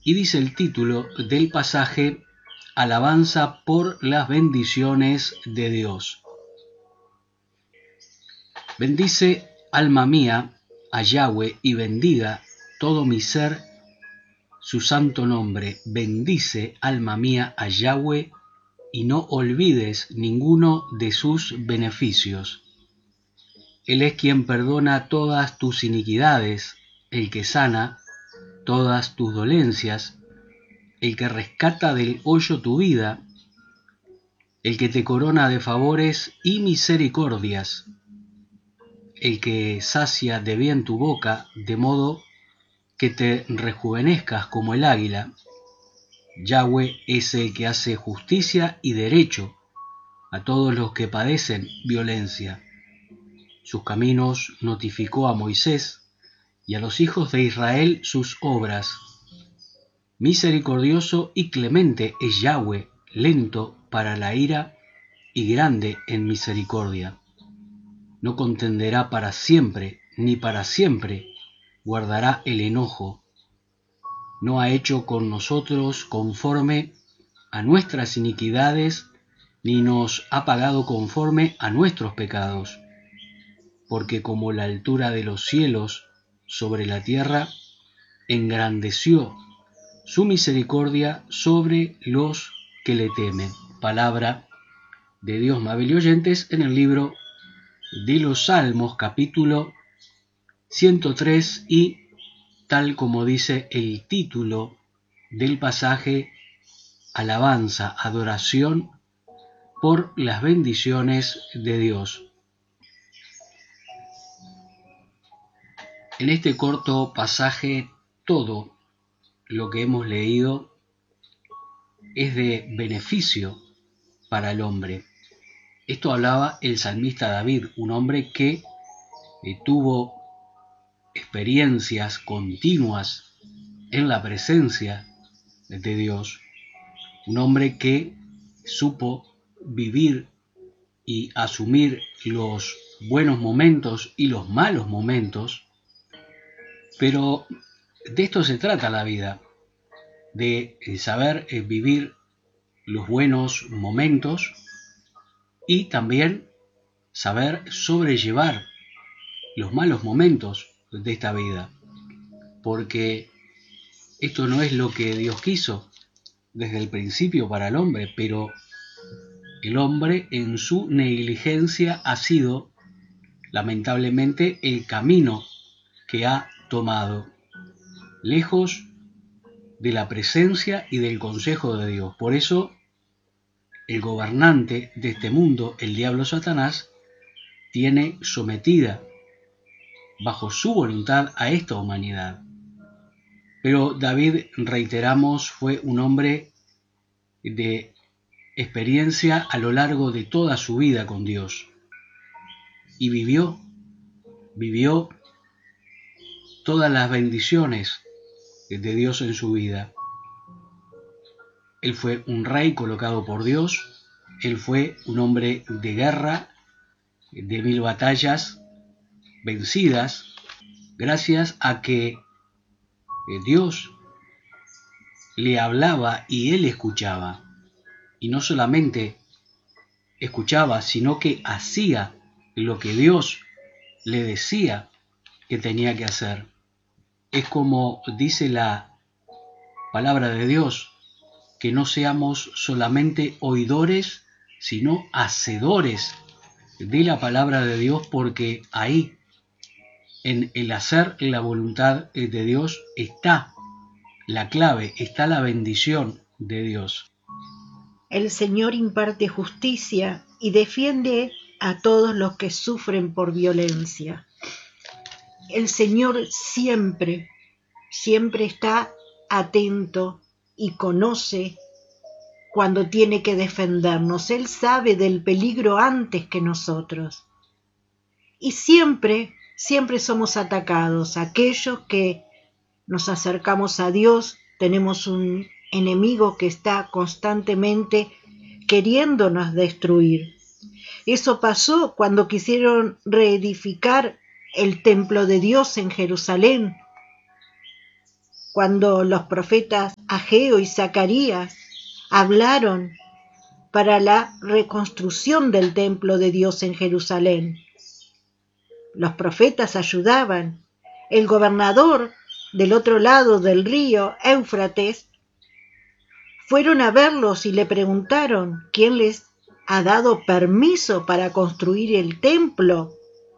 Y dice el título del pasaje: Alabanza por las bendiciones de Dios. Bendice, alma mía, a Yahweh, y bendiga todo mi ser su santo nombre. Bendice, alma mía, a Yahweh, y no olvides ninguno de sus beneficios. Él es quien perdona todas tus iniquidades, el que sana todas tus dolencias, el que rescata del hoyo tu vida, el que te corona de favores y misericordias, el que sacia de bien tu boca, de modo que te rejuvenezcas como el águila. Yahweh es el que hace justicia y derecho a todos los que padecen violencia. Sus caminos notificó a Moisés, y a los hijos de Israel sus obras. Misericordioso y clemente es Yahweh, lento para la ira y grande en misericordia. No contenderá para siempre, ni para siempre guardará el enojo. No ha hecho con nosotros conforme a nuestras iniquidades, ni nos ha pagado conforme a nuestros pecados. Porque como la altura de los cielos sobre la tierra, engrandeció su misericordia sobre los que le temen. Palabra de Dios, amables oyentes, en el libro de los Salmos, capítulo 103, y tal como dice el título del pasaje, alabanza, adoración por las bendiciones de Dios. En este corto pasaje, todo lo que hemos leído es de beneficio para el hombre. Esto hablaba el salmista David, un hombre que tuvo experiencias continuas en la presencia de Dios, un hombre que supo vivir y asumir los buenos momentos y los malos momentos, pero de esto se trata la vida, de saber vivir los buenos momentos y también saber sobrellevar los malos momentos de esta vida, porque esto no es lo que Dios quiso desde el principio para el hombre, pero el hombre en su negligencia ha sido lamentablemente el camino que ha tomado, lejos de la presencia y del consejo de Dios. Por eso el gobernante de este mundo, el diablo Satanás, tiene sometida bajo su voluntad a esta humanidad. Pero David, reiteramos, fue un hombre de experiencia a lo largo de toda su vida con Dios, y vivió todas las bendiciones de Dios en su vida. Él fue un rey colocado por Dios, él fue un hombre de guerra, de 1000 batallas vencidas, gracias a que Dios le hablaba y él escuchaba. Y no solamente escuchaba, sino que hacía lo que Dios le decía que tenía que hacer. Es como dice la palabra de Dios, que no seamos solamente oidores, sino hacedores de la palabra de Dios, porque ahí, en el hacer la voluntad de Dios, está la clave, está la bendición de Dios. El Señor imparte justicia y defiende a todos los que sufren por violencia. El Señor siempre está atento y conoce cuando tiene que defendernos. Él sabe del peligro antes que nosotros. Y siempre somos atacados. Aquellos que nos acercamos a Dios, tenemos un enemigo que está constantemente queriéndonos destruir. Eso pasó cuando quisieron reedificar el templo de Dios en Jerusalén, cuando los profetas Ageo y Zacarías hablaron para la reconstrucción del templo de Dios en Jerusalén. Los profetas ayudaban. El gobernador del otro lado del río Éufrates fueron a verlos y le preguntaron quién les ha dado permiso para construir el templo.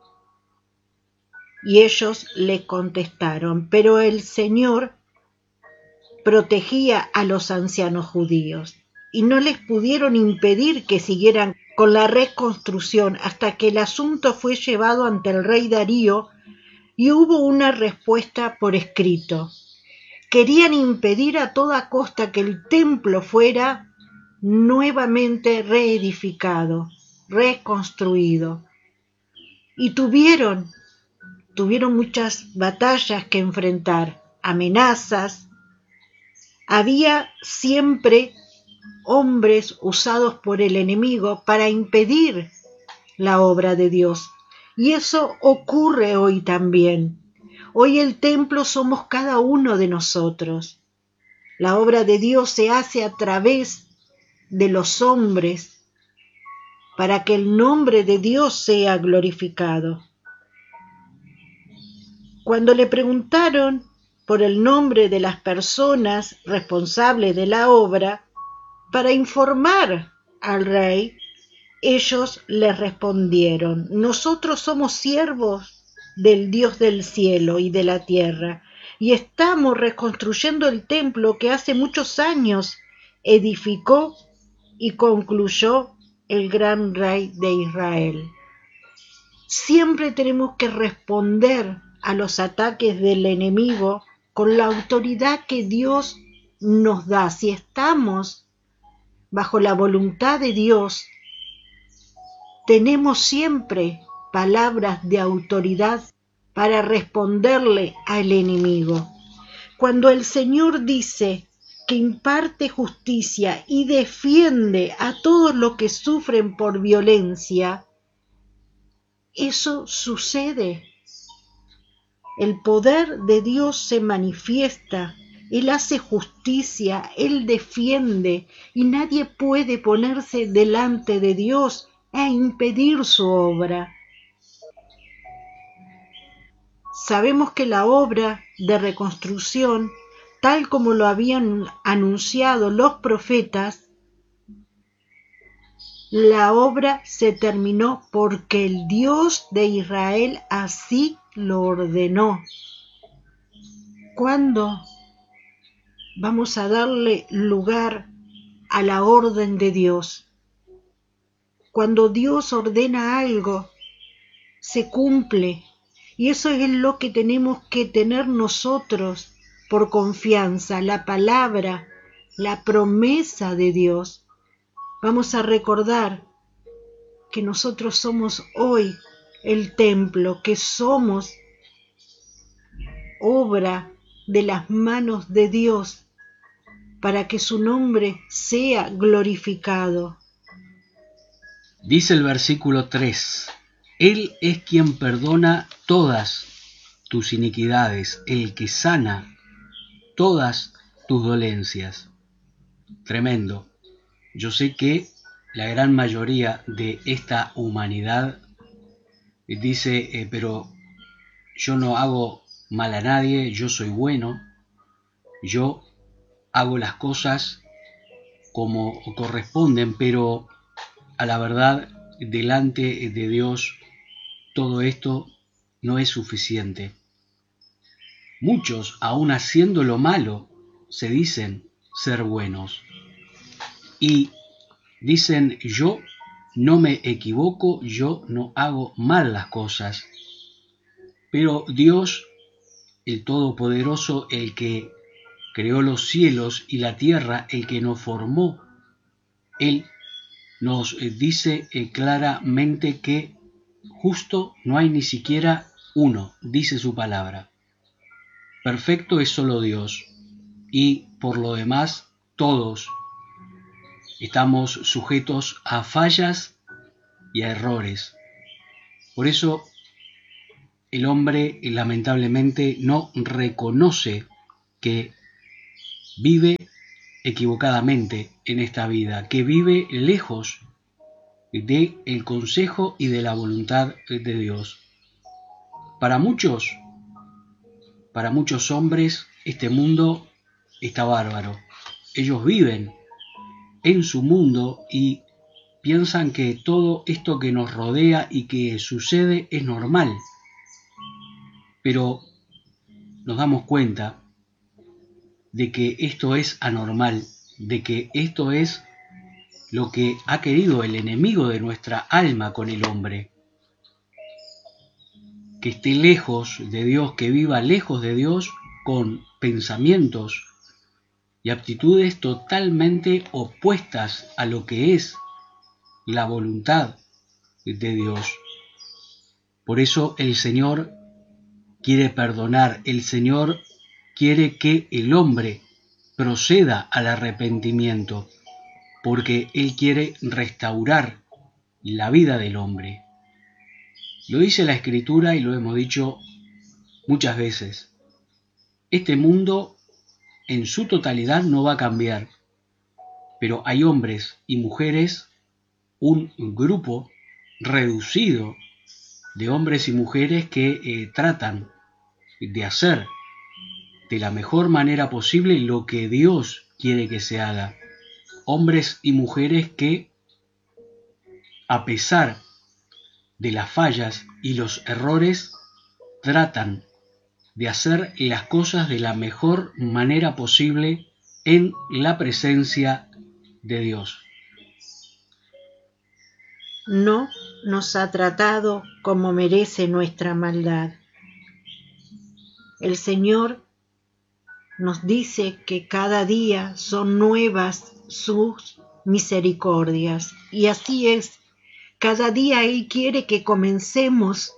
Y ellos le contestaron, pero el Señor protegía a los ancianos judíos y no les pudieron impedir que siguieran con la reconstrucción hasta que el asunto fue llevado ante el rey Darío y hubo una respuesta por escrito. Querían impedir a toda costa que el templo fuera nuevamente reedificado, reconstruido. Y tuvieron muchas batallas que enfrentar, amenazas. Había siempre hombres usados por el enemigo para impedir la obra de Dios. Y eso ocurre hoy también. Hoy el templo somos cada uno de nosotros. La obra de Dios se hace a través de los hombres para que el nombre de Dios sea glorificado. Cuando le preguntaron por el nombre de las personas responsables de la obra, para informar al rey, ellos les respondieron: nosotros somos siervos del Dios del cielo y de la tierra, y estamos reconstruyendo el templo que hace muchos años edificó y concluyó el gran rey de Israel. Siempre tenemos que responder a los ataques del enemigo con la autoridad que Dios nos da. Si estamos bajo la voluntad de Dios, tenemos siempre palabras de autoridad para responderle al enemigo. Cuando el Señor dice que imparte justicia y defiende a todos los que sufren por violencia, eso sucede. El poder de Dios se manifiesta, Él hace justicia, Él defiende, y nadie puede ponerse delante de Dios e impedir su obra. Sabemos que la obra de reconstrucción, tal como lo habían anunciado los profetas, la obra se terminó porque el Dios de Israel así lo ordenó. ¿Cuándo vamos a darle lugar a la orden de Dios? Cuando Dios ordena algo, se cumple. Y eso es lo que tenemos que tener nosotros por confianza, la palabra, la promesa de Dios. Vamos a recordar que nosotros somos hoy el templo, que somos obra de las manos de Dios para que su nombre sea glorificado. Dice el versículo 3: Él es quien perdona todas tus iniquidades, el que sana todas tus dolencias. Tremendo. Yo sé que la gran mayoría de esta humanidad dice, pero yo no hago mal a nadie, yo soy bueno, yo hago las cosas como corresponden, pero a la verdad, delante de Dios, todo esto no es suficiente. Muchos, aun haciendo lo malo, se dicen ser buenos. Y dicen, yo no me equivoco, yo no hago mal las cosas. Pero Dios, el Todopoderoso, el que creó los cielos y la tierra, el que nos formó, Él nos dice claramente que justo no hay ni siquiera uno, dice su palabra. Perfecto es solo Dios, y por lo demás todos estamos sujetos a fallas y a errores. Por eso el hombre lamentablemente no reconoce que vive equivocadamente en esta vida, que vive lejos del consejo y de la voluntad de Dios. Para muchos hombres, este mundo está bárbaro. Ellos viven en su mundo y piensan que todo esto que nos rodea y que sucede es normal. Pero nos damos cuenta de que esto es anormal, de que esto es lo que ha querido el enemigo de nuestra alma con el hombre. Que esté lejos de Dios, que viva lejos de Dios con pensamientos y aptitudes totalmente opuestas a lo que es la voluntad de Dios. Por eso el Señor quiere perdonar, el Señor quiere que el hombre proceda al arrepentimiento, porque Él quiere restaurar la vida del hombre. Lo dice la Escritura y lo hemos dicho muchas veces. Este mundo en su totalidad no va a cambiar, pero hay hombres y mujeres, un grupo reducido de hombres y mujeres que tratan de hacer de la mejor manera posible lo que Dios quiere que se haga. Hombres y mujeres que, a pesar de las fallas y los errores, tratan de hacer las cosas de la mejor manera posible en la presencia de Dios. No nos ha tratado como merece nuestra maldad. El Señor nos dice que cada día son nuevas sus misericordias, y así es. Cada día Él quiere que comencemos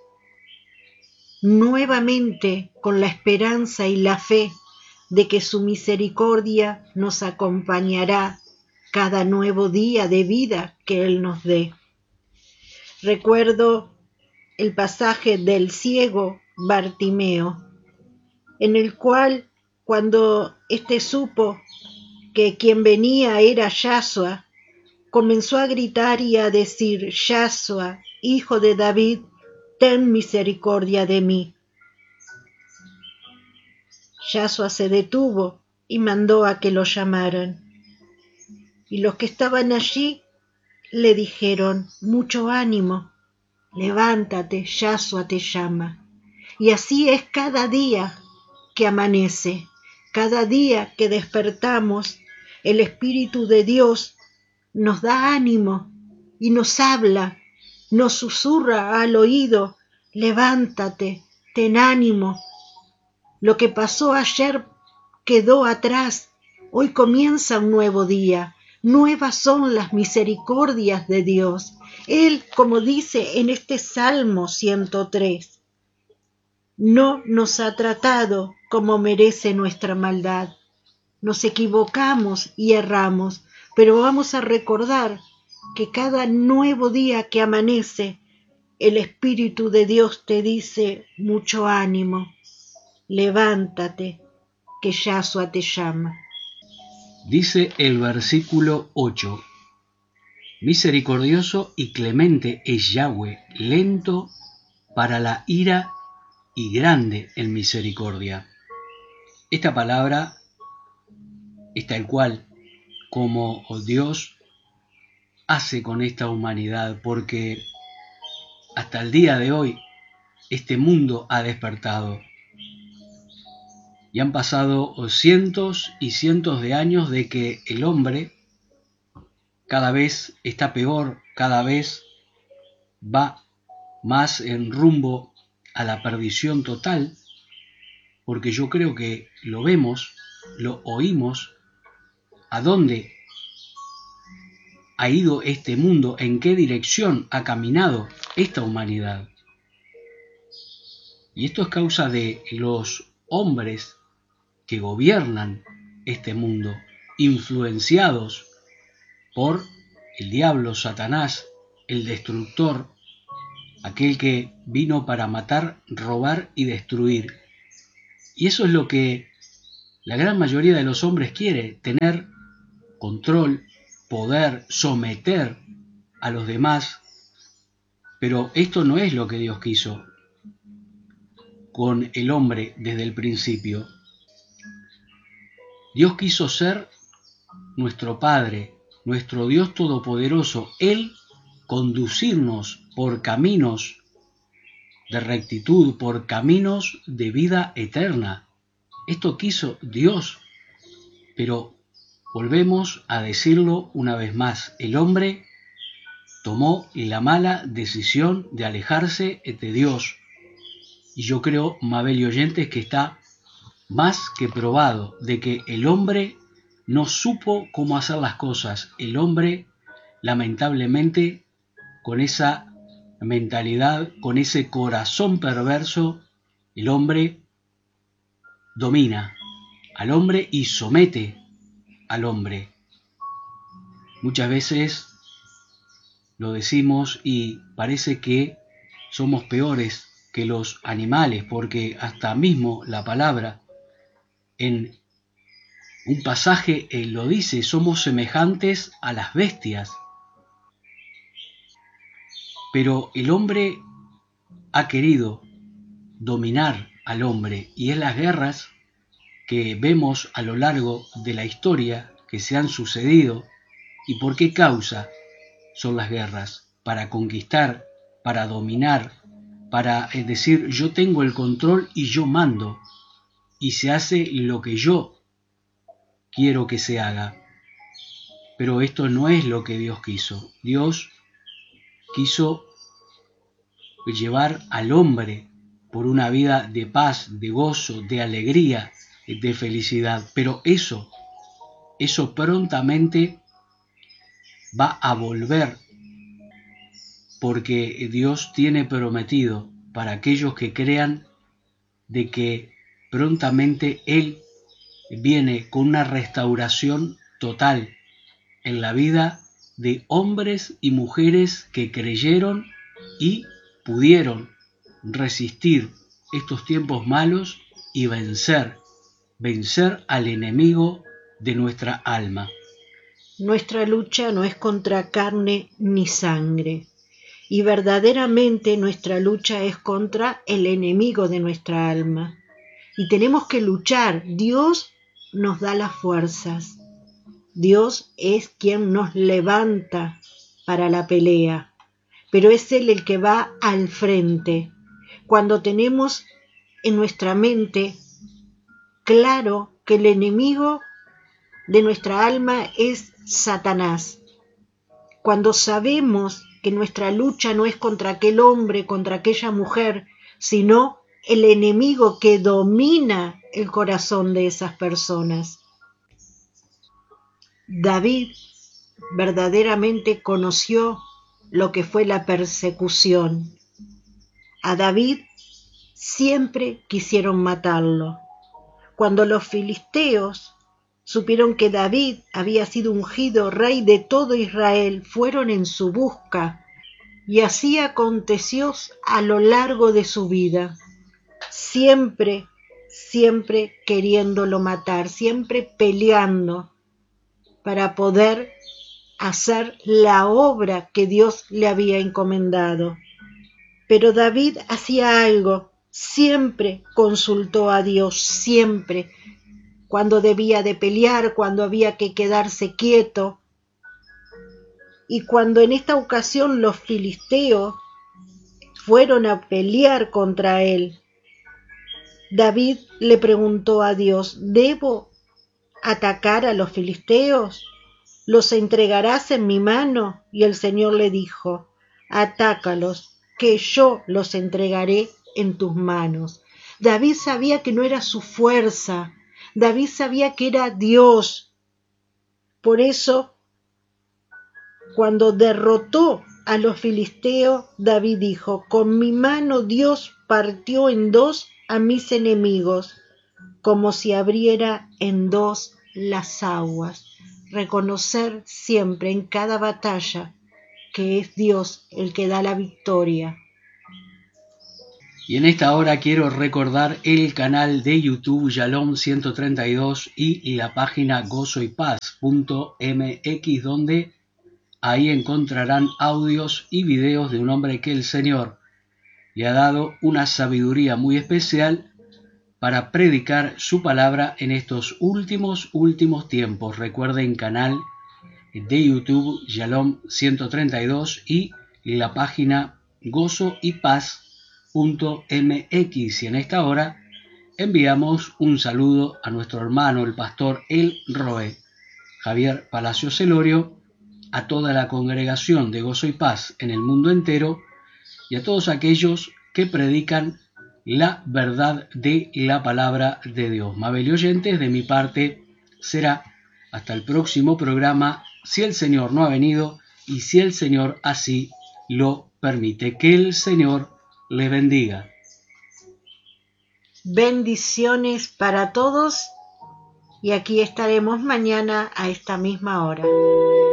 nuevamente con la esperanza y la fe de que su misericordia nos acompañará cada nuevo día de vida que Él nos dé. Recuerdo el pasaje del ciego Bartimeo, en el cual cuando éste supo que quien venía era Yahshua, comenzó a gritar y a decir: Yahshua, hijo de David, ten misericordia de mí. Yahshua se detuvo y mandó a que lo llamaran. Y los que estaban allí le dijeron: mucho ánimo, levántate, Yahshua te llama. Y así es cada día que amanece, cada día que despertamos, el Espíritu de Dios nos da ánimo y nos habla, nos susurra al oído: levántate, ten ánimo. Lo que pasó ayer quedó atrás, hoy comienza un nuevo día. Nuevas son las misericordias de Dios. Él, como dice en este Salmo 103, no nos ha tratado como merece nuestra maldad. Nos equivocamos y erramos, pero vamos a recordar que cada nuevo día que amanece, el Espíritu de Dios te dice: mucho ánimo, levántate, que Yahshua te llama. Dice el versículo 8: misericordioso y clemente es Yahweh, lento para la ira y grande en misericordia. Esta palabra es tal cual como Dios hace con esta humanidad, porque hasta el día de hoy este mundo ha despertado. Y han pasado cientos y cientos de años de que el hombre cada vez está peor, cada vez va más en rumbo a la perdición total, porque yo creo que lo vemos, lo oímos, a dónde ha ido este mundo, en qué dirección ha caminado esta humanidad. Y esto es causa de los hombres que gobiernan este mundo, influenciados por el diablo, Satanás, el destructor, aquel que vino para matar, robar y destruir. Y eso es lo que La gran mayoría de los hombres quiere tener control, poder, someter a los demás, pero esto no es lo que Dios quiso con el hombre desde el principio. Dios quiso ser nuestro Padre, nuestro Dios Todopoderoso, Él conducirnos por caminos de rectitud, por caminos de vida eterna. Esto quiso Dios, pero volvemos a decirlo una vez más, el hombre tomó la mala decisión de alejarse de Dios. Y yo creo, Mabel y oyentes, que está más que probado de que el hombre no supo cómo hacer las cosas. El hombre, lamentablemente, con esa mentalidad, con ese corazón perverso, el hombre domina al hombre y somete al hombre. Muchas veces lo decimos y parece que somos peores que los animales, porque hasta mismo la palabra en un pasaje lo dice, somos semejantes a las bestias. Pero el hombre ha querido dominar al hombre, y en las guerras que vemos a lo largo de la historia que se han sucedido. ¿Y por qué causa son las guerras? Para conquistar, para dominar, para decir yo tengo el control y yo mando, y se hace lo que yo quiero que se haga. Pero esto no es lo que Dios quiso. Dios quiso llevar al hombre por una vida de paz, de gozo, de alegría, de felicidad. Pero eso prontamente va a volver, porque Dios tiene prometido para aquellos que crean de que prontamente Él viene con una restauración total en la vida de hombres y mujeres que creyeron y pudieron resistir estos tiempos malos y vencer al enemigo de nuestra alma. Nuestra lucha no es contra carne ni sangre, y verdaderamente nuestra lucha es contra el enemigo de nuestra alma. Y tenemos que luchar. Dios nos da las fuerzas. Dios es quien nos levanta para la pelea, pero es Él el que va al frente. Cuando tenemos en nuestra mente claro que el enemigo de nuestra alma es Satanás, cuando sabemos que nuestra lucha no es contra aquel hombre, contra aquella mujer, sino el enemigo que domina el corazón de esas personas. David verdaderamente conoció lo que fue la persecución. A David siempre quisieron matarlo. Cuando los filisteos supieron que David había sido ungido rey de todo Israel, fueron en su busca, y así aconteció a lo largo de su vida, siempre queriéndolo matar, siempre peleando para poder hacer la obra que Dios le había encomendado. Pero David hacía algo, siempre consultó a Dios, siempre, cuando debía de pelear, cuando había que quedarse quieto. Y cuando en esta ocasión los filisteos fueron a pelear contra él, David le preguntó a Dios, ¿debo atacar a los filisteos? ¿Los entregarás en mi mano? Y el Señor le dijo, atácalos, que yo los entregaré en tus manos. David sabía que no era su fuerza, David sabía que era Dios. Por eso, cuando derrotó a los filisteos, David dijo, con mi mano Dios partió en dos a mis enemigos, como si abriera en dos las aguas. Reconocer siempre en cada batalla que es Dios el que da la victoria. Y en esta hora quiero recordar el canal de YouTube Shalom 132 y la página gozoypaz.mx, donde ahí encontrarán audios y videos de un hombre que el Señor le ha dado una sabiduría muy especial para predicar su palabra en estos últimos tiempos. Recuerden, canal de YouTube Shalom 132 y la página gozoypaz.mx. Y en esta hora enviamos un saludo a nuestro hermano el pastor El Roe, Javier Palacio Celorio, a toda la congregación de Gozo y Paz en el mundo entero y a todos aquellos que predican la verdad de la palabra de Dios. Mabel y oyentes, de mi parte será hasta el próximo programa, si el Señor no ha venido y si el Señor así lo permite. Que el Señor les bendiga. Bendiciones para todos y aquí estaremos mañana a esta misma hora.